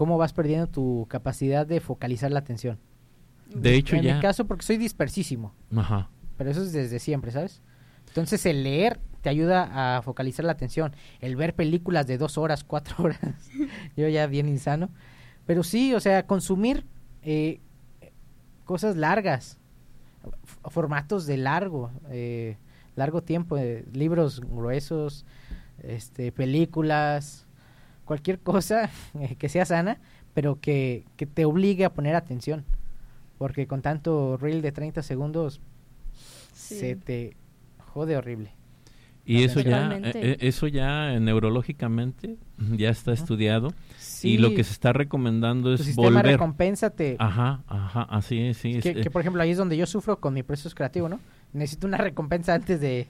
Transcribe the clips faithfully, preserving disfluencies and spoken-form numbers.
cómo vas perdiendo tu capacidad de focalizar la atención. De hecho, en ya. En mi caso, porque soy dispersísimo. Ajá. Pero eso es desde siempre, ¿sabes? Entonces, el leer te ayuda a focalizar la atención. El ver películas de dos horas, cuatro horas. Yo ya bien insano. Pero sí, o sea, consumir eh, cosas largas. F- formatos de largo. Eh, largo tiempo. Eh, libros gruesos. Este, películas. Cualquier cosa eh, que sea sana, pero que, que te obligue a poner atención. Porque con tanto reel de treinta segundos Sí. se te jode horrible. Y eso ya, Totalmente. eh, eso ya neurológicamente ya está Ujú. estudiado. Sí, Y lo que se está recomendando tu es sistema volver. recompensa te... Ajá, ajá, así es, sí. es, que, eh, que, por ejemplo, ahí es donde yo sufro con mi proceso creativo, ¿no? Necesito una recompensa antes de...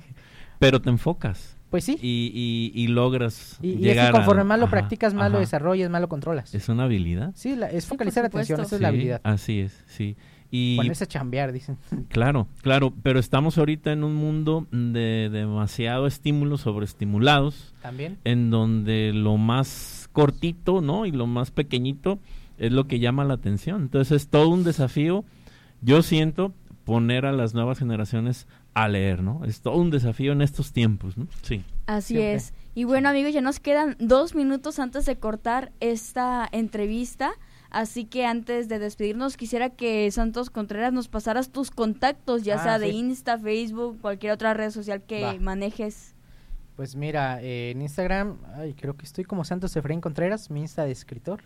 pero te enfocas Pues sí. y, y, y logras Y, y es llegar que conforme a- más lo ajá, practicas, más lo ajá. desarrollas, más lo controlas. Es una habilidad. Sí, la, es Sí, focalizar por atención, supuesto. esa es la Sí, habilidad. así es, sí. Y Ponerse a chambear, dicen. claro, claro, pero estamos ahorita en un mundo de demasiado estímulos sobreestimulados, También. en donde lo más cortito, ¿no? Y lo más pequeñito es lo que llama la atención. Entonces es todo un desafío, yo siento, poner a las nuevas generaciones a leer, ¿no? Es todo un desafío en estos tiempos, ¿no? Sí. Así Siempre. es. Y bueno, amigos, ya nos quedan dos minutos antes de cortar esta entrevista. Así que antes de despedirnos, quisiera que Santos Contreras nos pasaras tus contactos, ya Ah, sea de sí. Insta, Facebook, cualquier otra red social que Va. manejes. Pues mira, eh, en Instagram, ay, creo que estoy como Santos Efraín Contreras, mi Insta de escritor.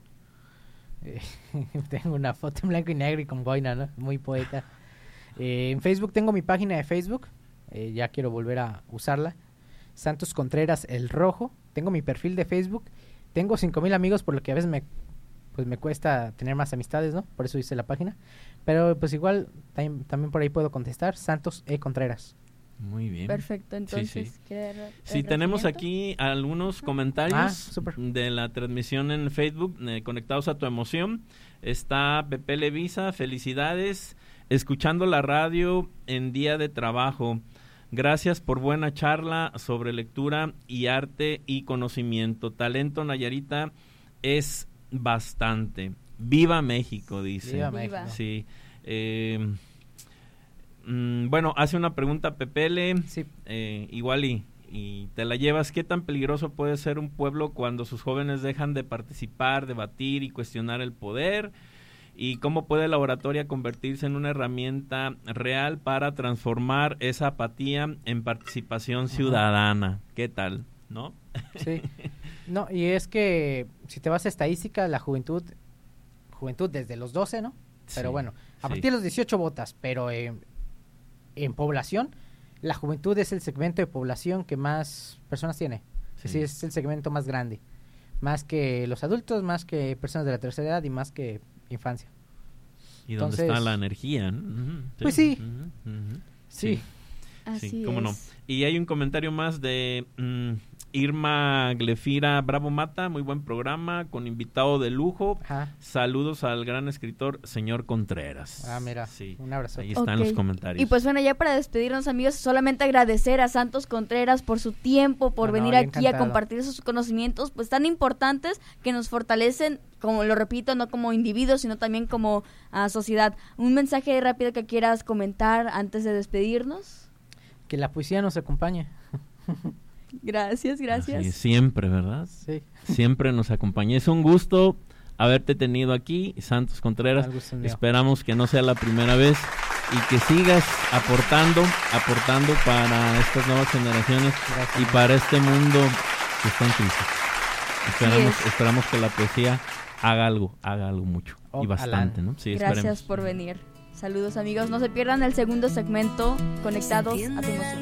Eh, tengo una foto en blanco y negro y con boina, ¿no? Muy poeta. Eh, en Facebook tengo mi página de Facebook, eh, ya quiero volver a usarla. Santos Contreras El Rojo. Tengo mi perfil de Facebook. Tengo cinco mil amigos, por lo que a veces me, pues me cuesta tener más amistades, ¿no? Por eso hice la página. Pero pues igual tam- también por ahí puedo contestar. Santos E. Contreras. Muy bien. Perfecto, entonces. sí. ¿quiere re- Sí, el tenemos requerimiento? aquí algunos Ah, comentarios súper. de la transmisión en Facebook, eh, Conectados a tu Emoción. Está Pepe Levisa, felicidades, escuchando la radio en día de trabajo. Gracias por buena charla sobre lectura y arte y conocimiento. Talento Nayarita es bastante. ¡Viva México!, dice. Viva Viva. México. Sí. Eh, mm, bueno, hace una pregunta Pepele. Sí. Eh, igual y, y te la llevas. ¿Qué tan peligroso puede ser un pueblo cuando sus jóvenes dejan de participar, debatir y cuestionar el poder? ¿Y cómo puede la oratoria convertirse en una herramienta real para transformar esa apatía en participación ciudadana? ¿Qué tal? ¿No? Sí. No, y es que si te vas a estadística, la juventud, juventud desde los doce, ¿no? Pero Sí, bueno, a sí. partir de los dieciocho votas, pero eh, en población, la juventud es el segmento de población que más personas tiene. Sí. Sí, es el segmento más grande. Más que los adultos, más que personas de la tercera edad y más que infancia. ¿Y dónde Entonces- está la energía? ¿no? Ujú, Pues sí. ujú, ujú. Sí. Así Sí, cómo es. no. Y hay un comentario más de mm, Irma Glefira Bravo Mata, muy buen programa, con invitado de lujo. Ajá. Saludos al gran escritor, señor Contreras. Ah, mira, Sí, un abrazo. ahí están Ok. los comentarios. Y pues bueno, ya para despedirnos, amigos, solamente agradecer a Santos Contreras por su tiempo, por No, no, venir yo aquí a encantado. compartir esos conocimientos pues tan importantes que nos fortalecen, como lo repito, no como individuos, sino también como ah, sociedad. Un mensaje rápido que quieras comentar antes de despedirnos. Que la poesía nos acompañe. Gracias, gracias. Así es, siempre, ¿verdad? Sí. Siempre nos acompaña. Es un gusto haberte tenido aquí, Santos Contreras. El gusto es mío. Esperamos que no sea la primera vez y que sigas aportando, aportando para estas nuevas generaciones Gracias. y para este mundo que está en crisis. Esperamos, es. esperamos que la poesía haga algo, haga algo mucho y Ojalá. bastante, ¿no? Sí, Gracias esperemos. por venir. Saludos, amigos. No se pierdan el segundo segmento, Conectados a tu emoción.